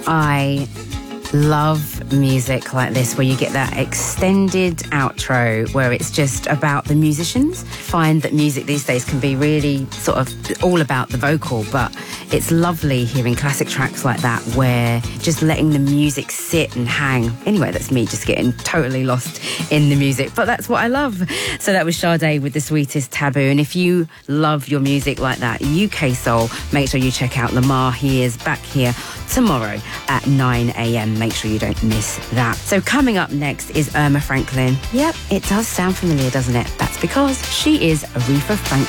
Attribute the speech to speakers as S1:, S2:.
S1: I love music like this, where you get that extended outro where it's just about the musicians. Find that music these days can be really sort of all about the vocal, but it's lovely hearing classic tracks like that where just letting the music sit and hang. Anyway, that's me just getting totally lost in the music, but that's what I love. So that was Sade with The Sweetest Taboo. And if you love your music like that, UK soul, make sure you check out Lamar. He is back here tomorrow at 9 a.m. Make sure you don't miss that. So coming up next is Irma Franklin. Yep, it does sound familiar, doesn't it? That's because she is Aretha Franklin.